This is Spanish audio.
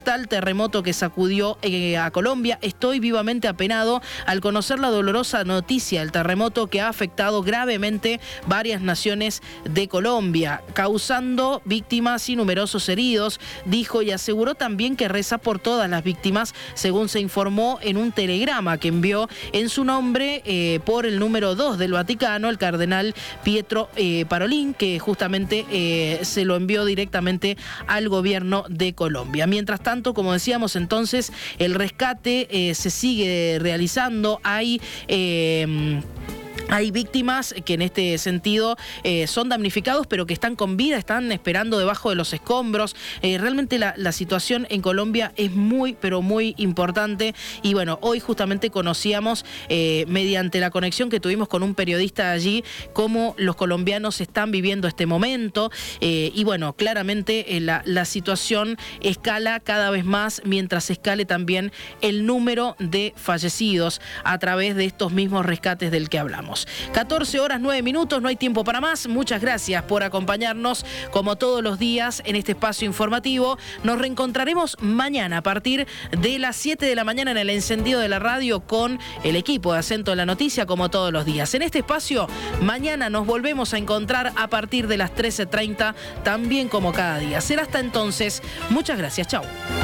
Tal terremoto que sacudió a Colombia. Estoy vivamente apenado al conocer la dolorosa noticia del terremoto que ha afectado gravemente varias naciones de Colombia, causando víctimas y numerosos heridos, dijo, y aseguró también que reza por todas las víctimas, según se informó en un telegrama que envió en su nombre por el número 2 del Vaticano, el cardenal Pietro Parolin, que justamente se lo envió directamente al gobierno de Colombia. Mientras tanto, como decíamos entonces, el rescate se sigue realizando. Hay víctimas que en este sentido son damnificados, pero que están con vida, están esperando debajo de los escombros. Realmente la situación en Colombia es muy, pero muy importante. Y bueno, hoy justamente conocíamos, mediante la conexión que tuvimos con un periodista allí, cómo los colombianos están viviendo este momento. Y bueno, claramente la situación escala cada vez más, mientras escale también el número de fallecidos a través de estos mismos rescates del que hablamos. 14 horas 9 minutos, no hay tiempo para más. Muchas gracias por acompañarnos como todos los días en este espacio informativo. Nos reencontraremos mañana a partir de las 7 de la mañana en el encendido de la radio con el equipo de Acento en la Noticia, como todos los días. En este espacio, mañana nos volvemos a encontrar a partir de las 13:30, también como cada día. Será hasta entonces. Muchas gracias. Chau.